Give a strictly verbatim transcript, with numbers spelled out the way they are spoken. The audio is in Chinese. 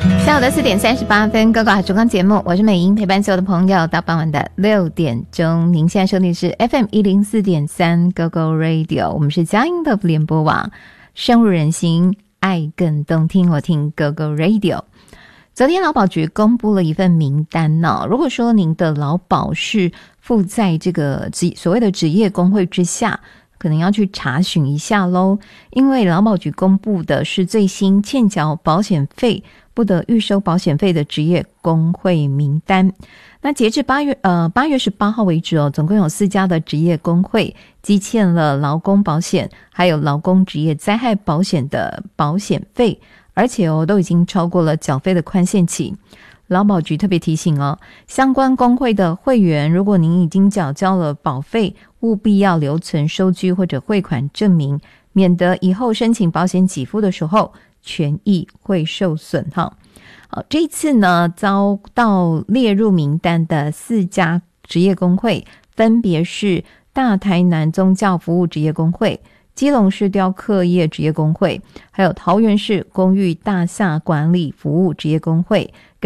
下午的四点三十八分，高高主康节目，我是美英，陪伴所有的朋友到傍晚的六点钟。您现在收听是 F M 一零四点三 Go Go Radio， 我们是佳音的联播网，深入人心，爱更动听，我听 Go Go Radio。昨天劳保局公布了一份名单哦，如果说您的劳保是附在这个所谓的职业工会之下，可能要去查询一下咯，因为劳保局公布的是最新欠缴保险费不得预收保险费的职业工会名单。那截至八月呃八月十八号为止哦，总共有四家的职业工会积欠了劳工保险还有劳工职业灾害保险的保险费，而且哦都已经超过了缴费的宽限期。劳保局特别提醒哦，相关工会的会员，如果您已经缴交了保费，务必要留存收据或者汇款证明，免得以后申请保险给付的时候权益会受损哈。好，这一次呢，遭到列入名单的四家职业工会，分别是大台南宗教服务职业工会、基隆市雕刻业职业工会，还有桃园市公寓大厦管理服务职业工会。